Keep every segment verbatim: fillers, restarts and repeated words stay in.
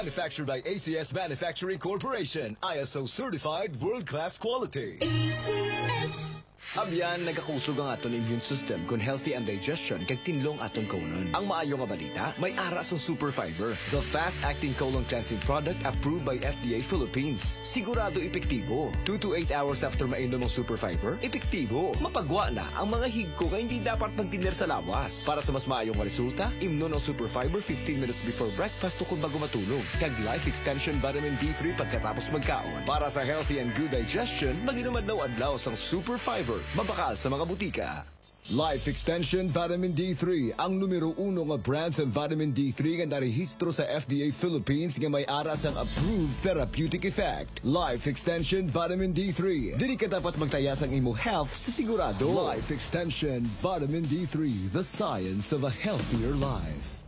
Manufactured by A C S Manufacturing Corporation, I S O certified world-class quality. A C S. Abyan, nagkakusog ang aton immune system kung healthy ang digestion kag tinlong aton konon. Ang maayo nga balita, may aras ang super fiber, the fast-acting colon cleansing product approved by F D A Philippines. Sigurado epektibo. two to eight hours after mainom ang super fiber, epektibo. Mapagwa na ang mga higko nga hindi dapat magtiner sa lawas. Para sa mas maayong resulta, imnon ang super fiber fifteen minutes before breakfast o kung bago matulog. Kag life extension vitamin D three pagkatapos magkaon. Para sa healthy and good digestion, mag-inom adlaw-adlaw sang super fiber. Mabakal sa mga butika. Life Extension Vitamin D three, ang numero uno nga brand sa vitamin D three nga narehistro sa F D A Philippines nga may aras ang approved therapeutic effect. Life Extension Vitamin D three. Dili ka dapat magtayas ang imo health sa sigurado. Life Extension Vitamin D three, the science of a healthier life.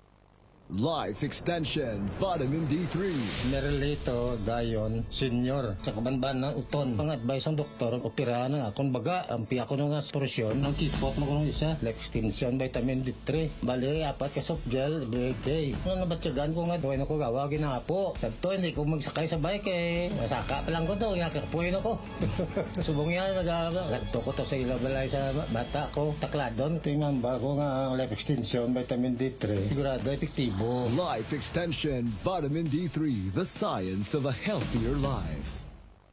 Life Extension Vitamin D three. Nerelito dayon senior sa kabanban na uton. Ang advice ng doktor, operahan na akong baga. Ang piya ko nga solusyon ng kipot mo kung isa. Life Extension Vitamin D three. Bali, apat ka soft gel every day. Ano nabatsagan ko nga, doon ako gawagin na po. Sabto, hindi ko magsakay sa bike eh. Masaka pa lang ko to, yakakapuin ako. Subong yan, nag-ganto ko to sa ilabalay sa bata ko. Takladon, tingnan ko nga Life Extension Vitamin D three. Sigurado, epektibo. Life Extension Vitamin D three, the science of a healthier life.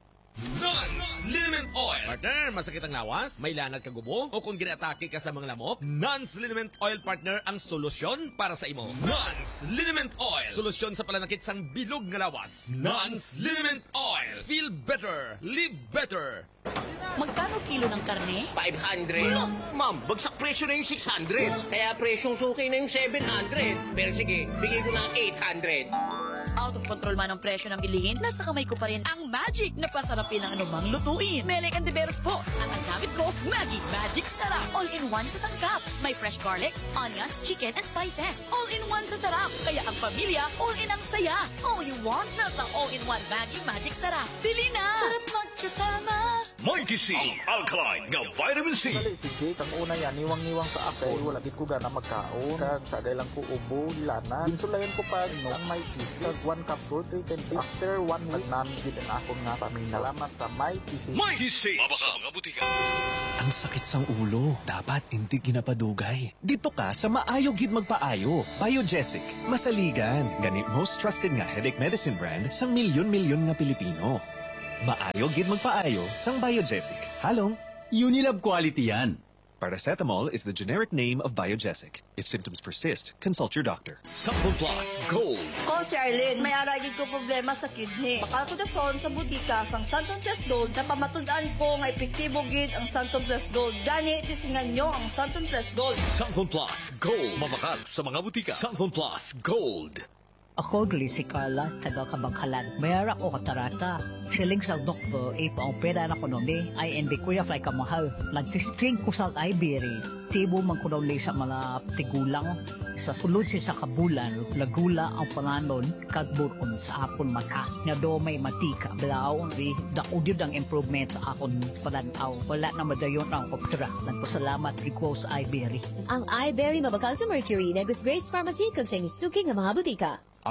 Nance Liniment Oil. Partner, masakit ang lawas? May lanat ka gubo? O kung ginatake ka sa mga lamok? Nance Liniment Oil, partner, ang solusyon para sa imo. Nance Liniment Oil. Solusyon sa palanakit sang bilog nga lawas. Nance Liniment Oil. Feel better. Live better. Magkano kilo ng karne? five hundred. Wala. Ma'am, bagsak presyo na yung six hundred. Kaya presyong suki na yung seven hundred. Pero sige, bigay ko na eight hundred. Out of control man ang presyo ng bilihin, nasa kamay ko pa rin ang magic na pasarapin ng anumang lutuin. Melek and Diveros po. At ang gamit ko, Maggi Magic Sarap. All-in-one sa sangkap. May fresh garlic, onions, chicken, and spices. All-in-one sa sarap. Kaya ang pamilya, all-in ang saya. All you want, nasa all-in-one Maggi Magic Sarap. Bili na! Sarap magkasama. Mikey C, ang alkaline nga vitamin C. Dali, si Jake, ang una yan, niwang-niwang sa ako. Wala gid ko gana magkaon. Kag sagay lang ko ubo, lana. Insulayan ko pa, no, ang Mikey C. Kag one capsule, three ten days. After one week, nagnamigid ang akong nga pamilya. Salamat sa Mikey C. Mikey C, mabaka mga butika. Ang sakit sang ulo, dapat hindi ginapadugay. Dito ka sa maayo gid magpaayo. Biogesic, masaligan. Gani most trusted nga headache medicine brand sang milyon-milyon nga Pilipino. Maayo gid magpaayo sang Biogesic. Halong Unilab quality yan. Paracetamol is the generic name of Biogesic. If symptoms persist, consult your doctor. Sample Plus Gold. Ko si Arlene, may aragid ko problema sa kidney. Bakal ko na son sa butika sang Santon Plus Gold na pamatud-an ko nga epektibo gid ang Santon Plus Gold. Gani, tisingan nyo ang Santon Plus Gold. Sample Plus Gold. Mabakal sa mga butika. Sample Plus Gold. Ako, Gli si Carla, taga Kabangkalan. Mayara ko katarata. Siling sa doktor, ipaong pera na ko noon eh, ay hindi ko ya fly kamahal. Nagsistring ko sa Ibery. Tibo man ko daw sa mga tigulang. Sa sulod si sa kabulan, lagula ang panganon, kagburon sa akon mata. Nga do may matika. Blaw, ri, dakudyod ang improvement sa akon pananaw. Wala na madayon ang koptra. Nagpasalamat ko sa Ibery. Ang Ibery mabakal sa Mercury, Negus Grace Pharmacy, kag sa inyong nga mga butika.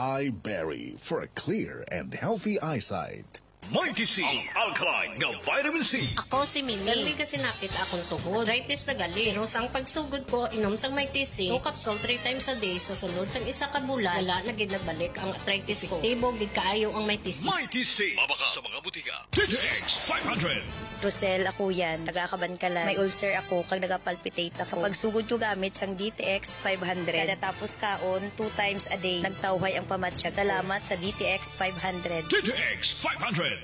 iBerry for a clear and healthy eyesight. Mikey C, ang alkaline nga vitamin C. Ako si Mimi. Gali kasi napit akong tuhod. Arthritis na gali. Pero sang pagsugod ko, inom sang Mikey C. two capsule three times a day sa sunod sang isa ka bulan. Wala na gid nagbalik ang arthritis ko. Tibog gid kaayo ang Mikey C. Mikey C, mabaka sa mga butika. D T X five hundred. Rosel, ako yan. Taga-Kabangkalan. May ulcer ako kag nagapalpitate ako. Sa pagsugod ko gamit sang D T X five hundred. Kada tapos kaon, two times a day. Nagtawhay ang pamatya. Salamat sa D T X five hundred. D T X five hundred.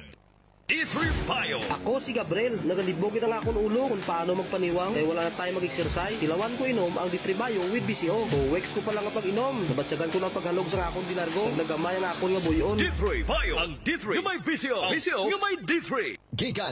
D three Bio. Ako si Gabriel. Nagalidbogin ang akong ulo kung paano magpaniwang. Eh wala na tayo mag-exercise. Tilawan ko inom ang D three Bio with B C O. O weeks ko pa lang ang pag-inom. Nabatsagan ko ng paghalog sa akong dinargo. Nagamay ang akong nga buyon. D three Bio. Ang D three. Yung may V C O. V C O. Yung may D three. Giga